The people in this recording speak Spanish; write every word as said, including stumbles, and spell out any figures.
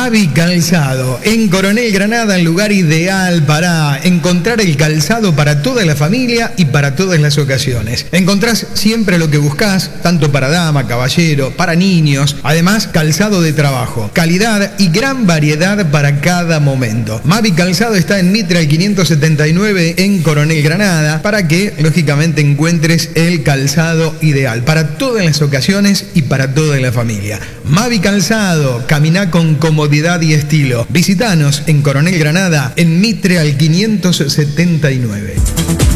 Mavi Calzado, en Coronel Granada, el lugar ideal para encontrar el calzado para toda la familia y para todas las ocasiones. Encontrás siempre lo que buscás, tanto para dama, caballero, para niños, además calzado de trabajo, calidad y gran variedad para cada momento. Mavi Calzado está en Mitre al quinientos setenta y nueve en Coronel Granada para que, lógicamente, encuentres el calzado ideal para todas las ocasiones y para toda la familia. Mavi Calzado, camina con comodidad y estilo. Visítanos en Coronel Granada, en Mitre al quinientos setenta y nueve.